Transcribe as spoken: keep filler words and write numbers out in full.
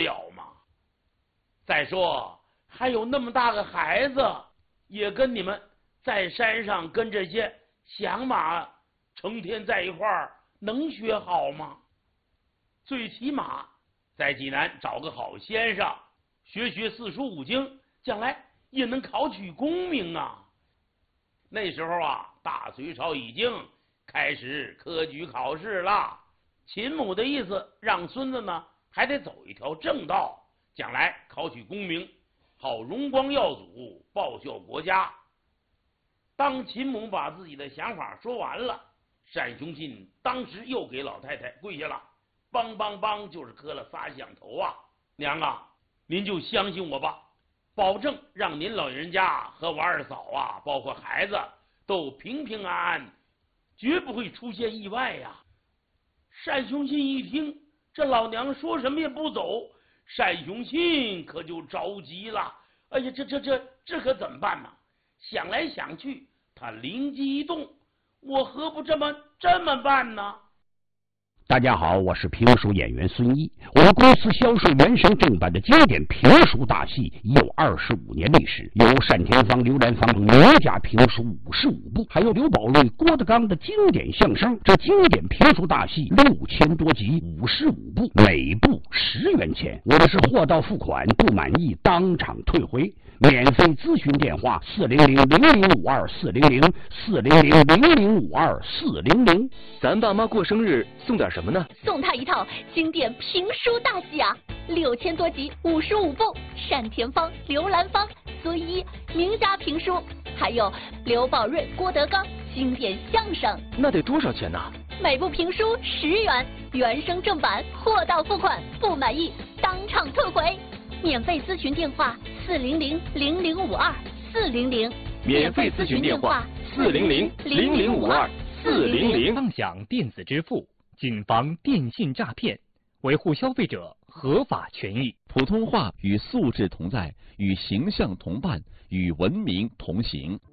了吗？再说还有那么大个孩子，也跟你们在山上跟这些响马成天在一块儿，能学好吗？最起码在济南找个好先生，学学四书五经，将来也能考取功名啊。那时候啊，大隋朝已经开始科举考试了，秦母的意思让孙子呢还得走一条正道，将来考取功名，好荣光耀祖，报效国家。当秦母把自己的想法说完了，单雄信当时又给老太太跪下了，梆梆梆就是磕了仨响头啊！娘啊，您就相信我吧，保证让您老人家和我二嫂啊，包括孩子都平平安安，绝不会出现意外呀。单雄信一听这老娘说什么也不走，单雄信可就着急了。哎呀，这这这这可怎么办呢？想来想去，他灵机一动，我何不这么这么办呢？ 大家好，我是评书演员孙一。我们公司销售原声正版的经典评书大戏已有二十五年历史，有单田芳、刘兰芳等名家评书五十五部，还有刘宝瑞、郭德纲的经典相声。这经典评书大戏六千多集，五十五部，每部十元钱。我们是货到付款，不满意当场退回。免费咨询电话：四零零零零五二四零零四零零零零五二四零零。 咱爸妈过生日送点什么呢？ 送他一套经典评书大戏啊，六千多集，五十五部，单田芳、刘兰芳、孙一名家评书，还有刘宝瑞、郭德纲经典相声。 那得多少钱呢？ 每部评书十元，原声正版，货到付款，不满意当场退回。免费咨询电话：四零零零零五二四零零。 免费咨询电话：四零零零零五二四零零。 畅享电子支付，谨防电信诈骗，维护消费者合法权益。 普通话与素质同在，与形象同伴，与文明同行。